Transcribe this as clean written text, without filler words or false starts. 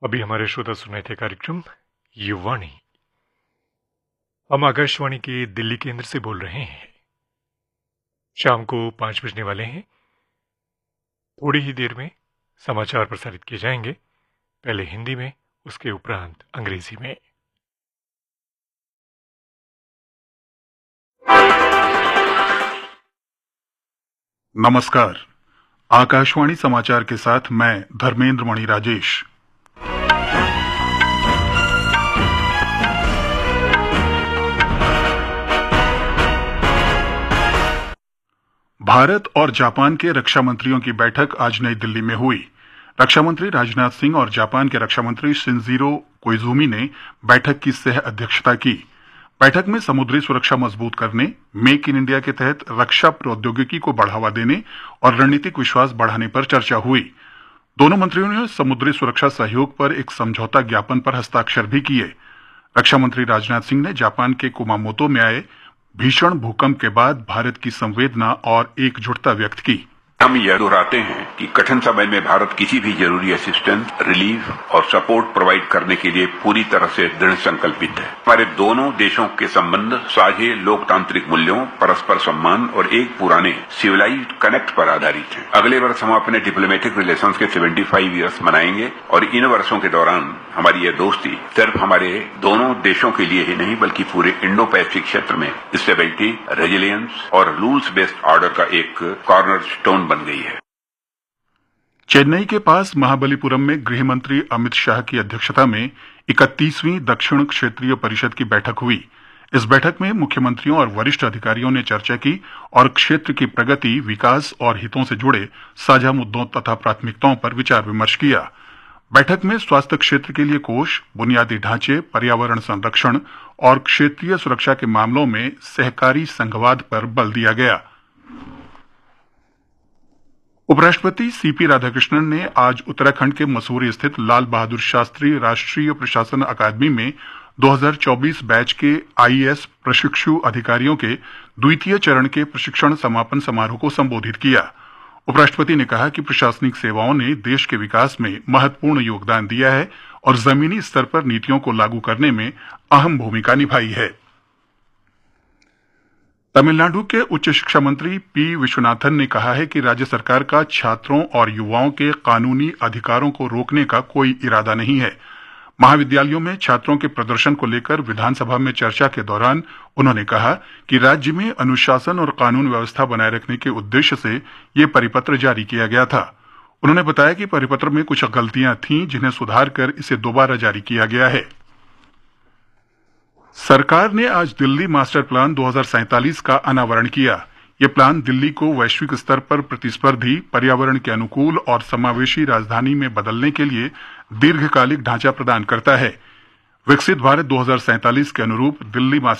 अभी हमारे श्रोता सुन रहे थे कार्यक्रम युवाणी। हम आकाशवाणी के दिल्ली केंद्र से बोल रहे हैं। शाम को 5 बजने वाले हैं। थोड़ी ही देर में समाचार प्रसारित किए जाएंगे, पहले हिंदी में, उसके उपरांत अंग्रेजी में। नमस्कार। आकाशवाणी समाचार के साथ मैं धर्मेंद्र मणि राजेश। भारत और जापान के रक्षा मंत्रियों की बैठक आज नई दिल्ली में हुई। रक्षा मंत्री राजनाथ सिंह और जापान के रक्षा मंत्री शिंजिरो कोइजुमी ने बैठक की सह अध्यक्षता की। बैठक में समुद्री सुरक्षा मजबूत करने, मेक इन इंडिया के तहत रक्षा प्रौद्योगिकी को बढ़ावा देने और रणनीतिक विश्वास बढ़ाने पर चर्चा हुई। दोनों मंत्रियों ने समुद्री सुरक्षा सहयोग पर एक समझौता ज्ञापन पर हस्ताक्षर भी किए। रक्षा मंत्री राजनाथ सिंह ने जापान के कुमामोतो में आए भीषण भूकंप के बाद भारत की संवेदना और एकजुटता व्यक्त की। हम यह दोहराते हैं कि कठिन समय में भारत किसी भी जरूरी असिस्टेंस, रिलीफ और सपोर्ट प्रोवाइड करने के लिए पूरी तरह से दृढ़ संकल्पित है। हमारे दोनों देशों के संबंध साझे लोकतांत्रिक मूल्यों, परस्पर सम्मान और एक पुराने सिविलाइज्ड कनेक्ट पर आधारित हैं। अगले वर्ष हम अपने डिप्लोमेटिक रिलेशंस के 75 ईयर्स मनाएंगे और इन वर्षों के दौरान हमारी यह दोस्ती सिर्फ हमारे दोनों देशों के लिए ही नहीं बल्कि पूरे इंडो पैसिफिक क्षेत्र में स्टेबिलिटी, रेजिलियंस और रूल्स बेस्ड ऑर्डर का एक कॉर्नर स्टोन बन गई है। चेन्नई के पास महाबलीपुरम में गृह मंत्री अमित शाह की अध्यक्षता में 31वीं दक्षिण क्षेत्रीय परिषद की बैठक हुई। इस बैठक में मुख्यमंत्रियों और वरिष्ठ अधिकारियों ने चर्चा की और क्षेत्र की प्रगति, विकास और हितों से जुड़े साझा मुद्दों तथा प्राथमिकताओं पर विचार विमर्श किया। बैठक में स्वास्थ्य क्षेत्र के लिए कोष, बुनियादी ढांचे, पर्यावरण संरक्षण और क्षेत्रीय सुरक्षा के मामलों में सहकारी संघवाद पर बल दिया गया। उपराष्ट्रपति सीपी राधाकृष्णन ने आज उत्तराखंड के मसूरी स्थित लाल बहादुर शास्त्री राष्ट्रीय प्रशासन अकादमी में 2024 बैच के आईएएस प्रशिक्षु अधिकारियों के द्वितीय चरण के प्रशिक्षण समापन समारोह को संबोधित किया। उपराष्ट्रपति ने कहा कि प्रशासनिक सेवाओं ने देश के विकास में महत्वपूर्ण योगदान दिया है और जमीनी स्तर पर नीतियों को लागू करने में अहम भूमिका निभाई है। तमिलनाडु के उच्च शिक्षा मंत्री पी विश्वनाथन ने कहा है कि राज्य सरकार का छात्रों और युवाओं के कानूनी अधिकारों को रोकने का कोई इरादा नहीं है। महाविद्यालयों में छात्रों के प्रदर्शन को लेकर विधानसभा में चर्चा के दौरान उन्होंने कहा कि राज्य में अनुशासन और कानून व्यवस्था बनाए रखने के उद्देश्य से ये परिपत्र जारी किया गया था। उन्होंने बताया कि परिपत्र में कुछ गलतियां थीं जिन्हें सुधार कर इसे दोबारा जारी किया गया है। सरकार ने आज दिल्ली मास्टर प्लान 2047 का अनावरण किया। ये प्लान दिल्ली को वैश्विक स्तर पर प्रतिस्पर्धी, पर्यावरण के अनुकूल और समावेशी राजधानी में बदलने के लिए दीर्घकालिक ढांचा प्रदान करता है। विकसित भारत 2047 के अनुरूप दिल्ली